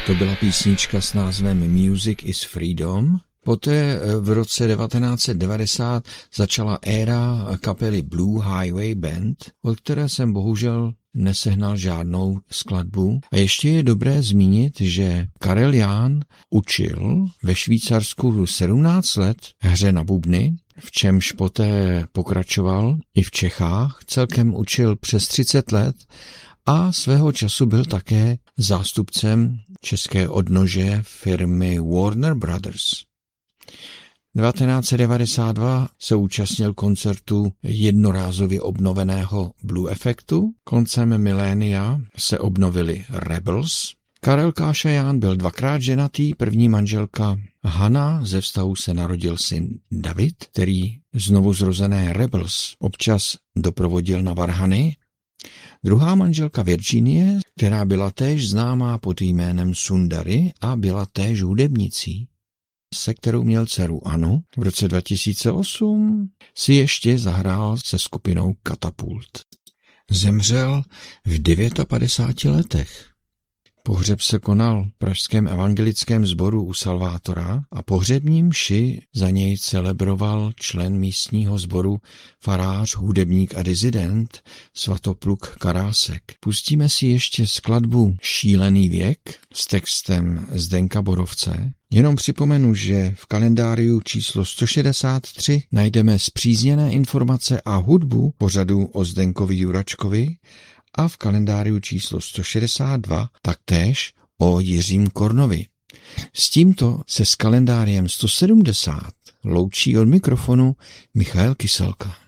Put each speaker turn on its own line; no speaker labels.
To byla písnička s názvem Music is Freedom. Poté v roce 1990 začala éra kapely Blue Highway Band, od které jsem bohužel nesehnal žádnou skladbu. A ještě je dobré zmínit, že Karel Jan učil ve Švýcarsku 17 let hře na bubny, v čemž poté pokračoval i v Čechách. Celkem učil přes 30 let a svého času byl také zástupcem české odnože firmy Warner Brothers. 1992 se účastnil koncertu jednorázově obnoveného Blue Effectu. Koncem milénia se obnovili Rebels. Karel Kášajan byl dvakrát ženatý, první manželka Hana, ze vztahu se narodil syn David, který znovu zrozené Rebels občas doprovodil na varhany. Druhá manželka Virginie, která byla též známá pod jménem Sundari a byla též hudebnicí, se kterou měl dceru Anu. V roce 2008 si ještě zahrál se skupinou Katapult. Zemřel v 59 letech. Pohřeb se konal v pražském evangelickém sboru u Salvátora a pohřební mši za něj celebroval člen místního sboru, farář, hudebník a dizident Svatopluk Karásek. Pustíme si ještě skladbu Šílený věk s textem Zdenka Borovce. Jenom připomenu, že v kalendáriu číslo 163 najdeme zpřízněné informace a hudbu pořadu o Zdenkovi Juračkovi a v kalendáriu číslo 162 taktéž o Jiřím Kornovi. S tímto se s kalendáriem 170 loučí od mikrofonu Michael Kyselka.